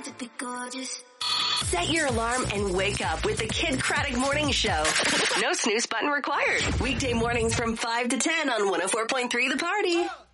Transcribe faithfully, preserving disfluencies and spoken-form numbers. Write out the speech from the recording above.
to be gorgeous. Set your alarm and wake up with the Kid Craddock Morning Show. No snooze button required. Weekday mornings from five to ten on one oh four point three The Party.